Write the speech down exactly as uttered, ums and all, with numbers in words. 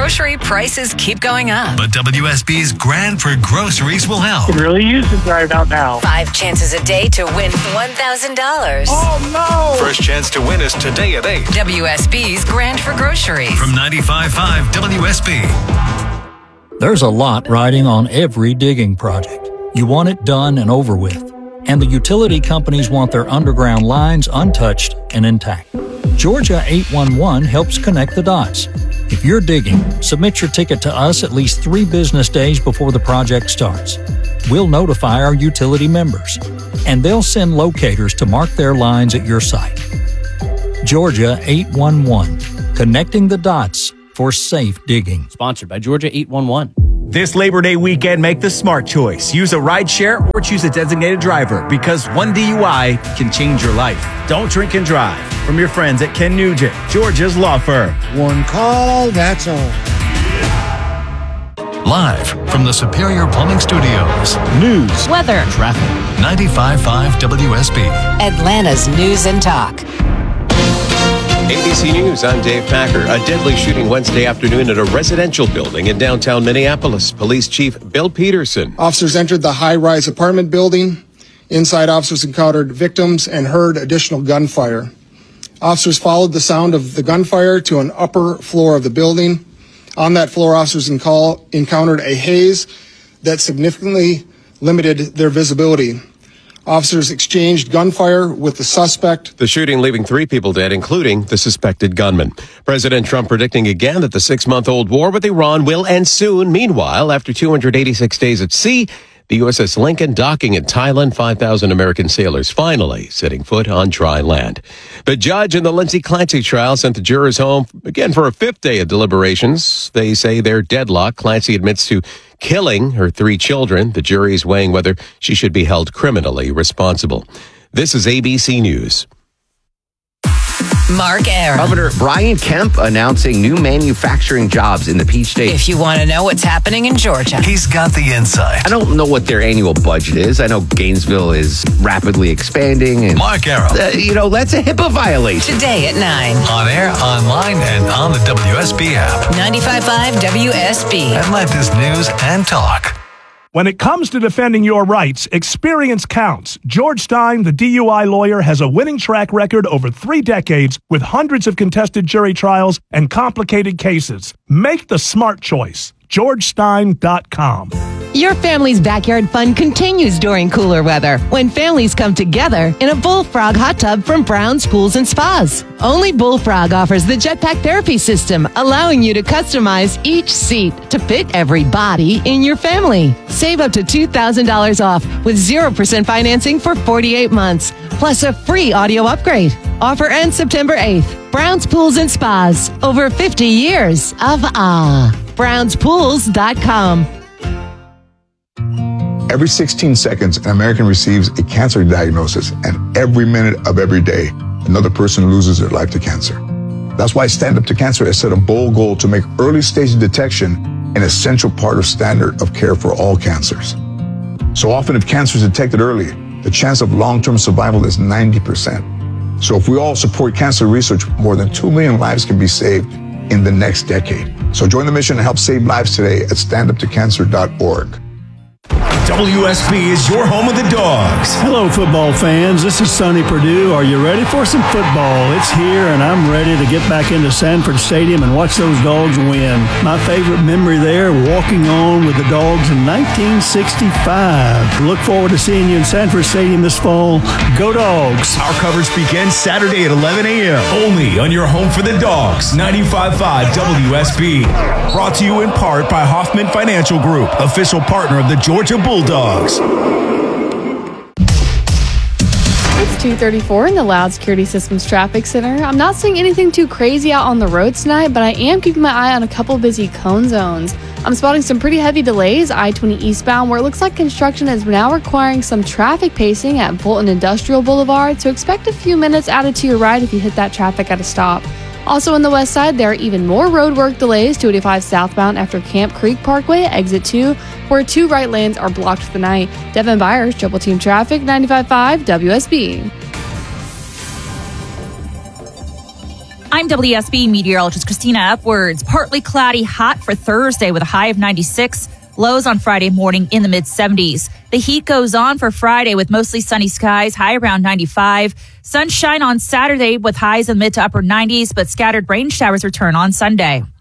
grocery prices keep going up. But W S B's Grand for Groceries will help. You can really use the drive out now. Five chances a day to win one thousand dollars. Oh, no! First chance to win is today at eight. W S B's Grand for Groceries. From ninety-five point five W S B. There's a lot riding on every digging project. You want it done and over with. And the utility companies want their underground lines untouched and intact. Georgia eight one one helps connect the dots. If you're digging, submit your ticket to us at least three business days before the project starts. We'll notify our utility members, and they'll send locators to mark their lines at your site. Georgia eight one one, connecting the dots for safe digging. Sponsored by Georgia eight one one. This Labor Day weekend, make the smart choice. Use a rideshare or choose a designated driver because one D U I can change your life. Don't drink and drive. From your friends at Ken Nugent, Georgia's law firm. One call, that's all. Live from the Superior Plumbing Studios. News, Weather. Traffic. ninety-five point five W S B. Atlanta's News and Talk. A B C News, I'm Dave Packer. A deadly shooting Wednesday afternoon at a residential building in downtown Minneapolis. Police Chief Bill Peterson. Officers entered the high-rise apartment building. Inside, officers encountered victims and heard additional gunfire. Officers followed the sound of the gunfire to an upper floor of the building. On that floor, officers encountered a haze that significantly limited their visibility. Officers exchanged gunfire with the suspect. The shooting leaving three people dead, including the suspected gunman. President Trump predicting again that the six-month-old war with Iran will end soon. Meanwhile, after two hundred eighty-six days at sea, the U S S Lincoln docking in Thailand, five thousand American sailors finally setting foot on dry land. The judge in the Lindsay Clancy trial sent the jurors home again for a fifth day of deliberations. They say they're deadlocked. Clancy admits to killing her three children. The jury is weighing whether she should be held criminally responsible. This is A B C News. Mark Arum. Governor Brian Kemp announcing new manufacturing jobs in the Peach State. If you want to know what's happening in Georgia. He's got the insight. I don't know what their annual budget is. I know Gainesville is rapidly expanding. And, Mark Arum. uh, you know, that's a HIPAA violation. Today at nine. On air, online, and on the W S B app. ninety-five point five W S B. Atlanta's News and Talk. When it comes to defending your rights, experience counts. George Stein, the D U I lawyer, has a winning track record over three decades with hundreds of contested jury trials and complicated cases. Make the smart choice. george stein dot com. Your family's backyard fun continues during cooler weather when families come together in a Bullfrog hot tub from Brown's Pools and Spas. Only Bullfrog offers the Jetpack Therapy System, allowing you to customize each seat to fit every body in your family. Save up to two thousand dollars off with zero percent financing for forty-eight months, plus a free audio upgrade. Offer ends September eighth. Brown's Pools and Spas. Over fifty years of ah. browns pools dot com. Every sixteen seconds, an American receives a cancer diagnosis, and every minute of every day, another person loses their life to cancer. That's why Stand Up to Cancer has set a bold goal to make early stage detection an essential part of standard of care for all cancers. So often, if cancer is detected early, the chance of long-term survival is ninety percent. So if we all support cancer research, more than two million lives can be saved in the next decade. So join the mission and help save lives today at stand up to cancer dot org. W S B is your home of the Dogs. Hello, football fans. This is Sonny Perdue. Are you ready for some football? It's here, and I'm ready to get back into Sanford Stadium and watch those Dogs win. My favorite memory there, walking on with the Dogs in nineteen sixty-five. Look forward to seeing you in Sanford Stadium this fall. Go Dogs! Our coverage begins Saturday at eleven a.m. only on your home for the Dogs, ninety-five point five W S B. Brought to you in part by Hoffman Financial Group, official partner of the Georgia Bulldogs. It's two thirty-four in the Loud Security Systems Traffic Center. I'm not seeing anything too crazy out on the roads tonight, but I am keeping my eye on a couple busy cone zones. I'm spotting some pretty heavy delays, I twenty eastbound, where it looks like construction is now requiring some traffic pacing at Fulton Industrial Boulevard, so expect a few minutes added to your ride if you hit that traffic at a stop. Also on the west side, there are even more road work delays, two eighty-five southbound after Camp Creek Parkway, exit two, where two right lanes are blocked for the night. Devin Byers, Triple Team Traffic, ninety-five point five W S B. I'm W S B meteorologist Christina Upwards. Partly cloudy, hot for Thursday with a high of ninety-six. Lows on Friday morning in the mid seventies. The heat goes on for Friday with mostly sunny skies, high around ninety-five. Sunshine on Saturday with highs in the mid to upper nineties, but scattered rain showers return on Sunday.